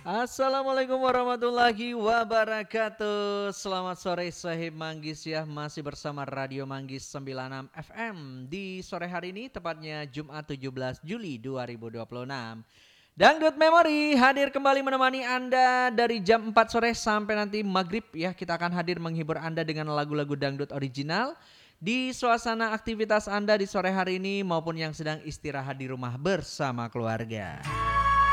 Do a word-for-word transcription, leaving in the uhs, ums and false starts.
Assalamualaikum warahmatullahi wabarakatuh. Selamat sore Sahib Manggis ya. Masih bersama Radio Manggis sembilan puluh enam F M di sore hari ini, tepatnya Jumat tujuh belas Juli dua ribu dua puluh enam. Dangdut Memory hadir kembali menemani Anda dari jam empat sore sampai nanti maghrib ya. Kita akan hadir menghibur Anda dengan lagu-lagu dangdut original di suasana aktivitas Anda di sore hari ini maupun yang sedang istirahat di rumah bersama keluarga.